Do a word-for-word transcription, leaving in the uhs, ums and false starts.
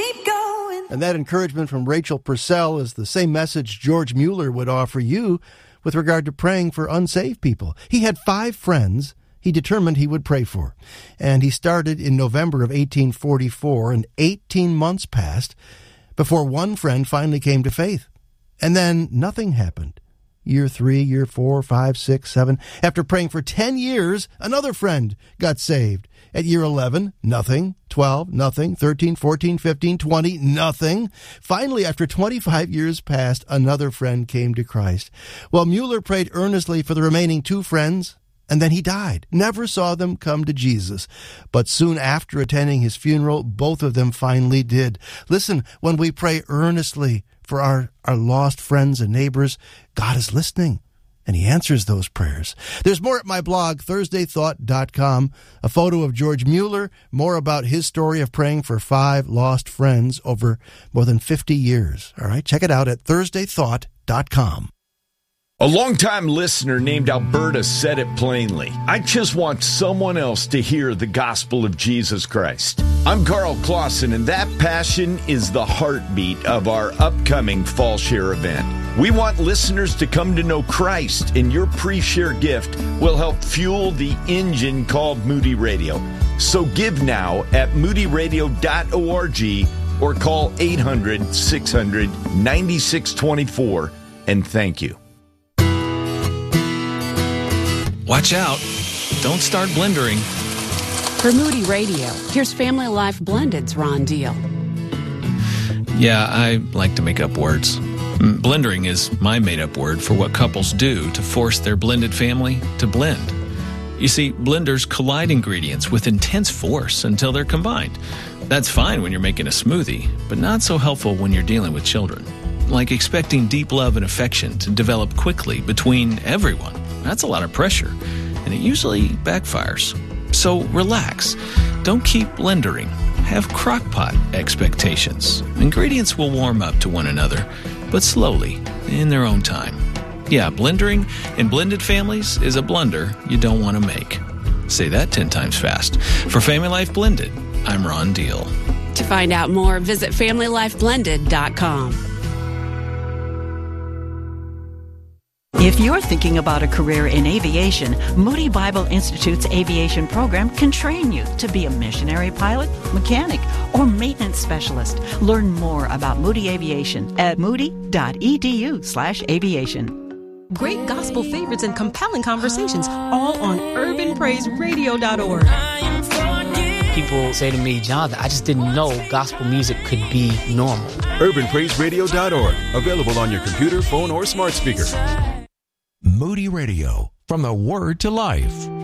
keep going. And that encouragement from Rachel Purcell is the same message George Mueller would offer you with regard to praying for unsaved people. He had five friends he determined he would pray for. And he started in November of eighteen forty-four, and eighteen months passed before one friend finally came to faith. And then nothing happened. Year three, year four, five, six, seven. After praying for ten years, another friend got saved. At year eleven, nothing. twelve, nothing. thirteen, fourteen, fifteen, twenty, nothing. Finally, after twenty-five years passed, another friend came to Christ. Well, Mueller prayed earnestly for the remaining two friends, and then he died. Never saw them come to Jesus. But soon after attending his funeral, both of them finally did. Listen, when we pray earnestly for our, our lost friends and neighbors, God is listening, and he answers those prayers. There's more at my blog, thursday thought dot com, a photo of George Mueller, more about his story of praying for five lost friends over more than fifty years. All right, check it out at thursday thought dot com. A longtime listener named Alberta said it plainly. I just want someone else to hear the gospel of Jesus Christ. I'm Carl Clausen, and that passion is the heartbeat of our upcoming Fall Share event. We want listeners to come to know Christ, and your pre-share gift will help fuel the engine called Moody Radio. So give now at moody radio dot org or call eight hundred, six hundred, ninety-six twenty-four, and thank you. Watch out. Don't start blendering. For Moody Radio, here's Family Life Blended's Ron Deal. Yeah, I like to make up words. Blendering is my made-up word for what couples do to force their blended family to blend. You see, blenders collide ingredients with intense force until they're combined. That's fine when you're making a smoothie, but not so helpful when you're dealing with children. Like expecting deep love and affection to develop quickly between everyone. That's a lot of pressure, and it usually backfires. So relax. Don't keep blendering. Have crock-pot expectations. Ingredients will warm up to one another, but slowly, in their own time. Yeah, blendering in blended families is a blunder you don't want to make. Say that ten times fast. For Family Life Blended, I'm Ron Deal. To find out more, visit family life blended dot com. If you're thinking about a career in aviation, Moody Bible Institute's aviation program can train you to be a missionary pilot, mechanic, or maintenance specialist. Learn more about Moody Aviation at moody dot e d u slash aviation. Great gospel favorites and compelling conversations, all on urban praise radio dot org. People say to me, Jonathan, I just didn't know gospel music could be normal. urban praise radio dot org, available on your computer, phone, or smart speaker. Moody Radio, from the Word to Life.